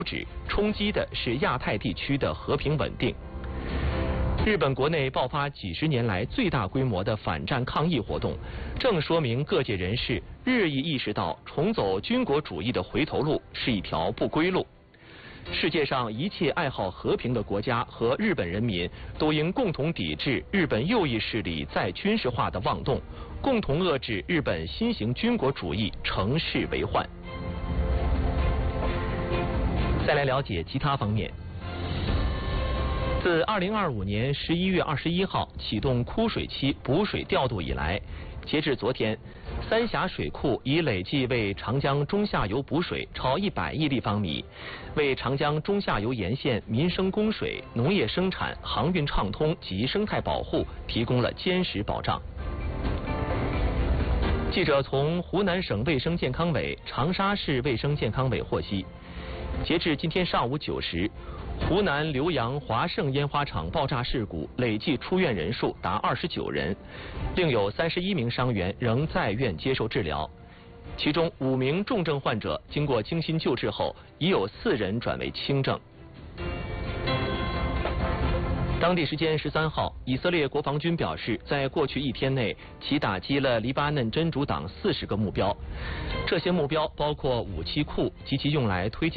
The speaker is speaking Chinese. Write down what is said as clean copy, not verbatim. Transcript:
旨，冲击的是亚太地区的和平稳定。日本国内爆发几十年来最大规模的反战抗议活动，正说明各界人士日益意识到重走军国主义的回头路是一条不归路。世界上一切爱好和平的国家和日本人民都应共同抵制日本右翼势力再军事化的妄动，共同遏制日本新型军国主义乘势为患。再来了解其他方面。自2025年11月21号启动枯水期补水调度以来，截至昨天，三峡水库已累计为长江中下游补水超100亿立方米，为长江中下游沿线民生供水、农业生产、航运畅通及生态保护提供了坚实保障。记者从湖南省卫生健康委、长沙市卫生健康委获悉，截至今天上午9时，湖南浏阳华盛烟花厂爆炸事故累计出院人数达29人，另有31名伤员仍在院接受治疗，其中5名重症患者经过精心救治后，已有4人转为轻症。当地时间13号，以色列国防军表示，在过去1天内，其打击了黎巴嫩真主党40个目标，这些目标包括武器库及其用来推进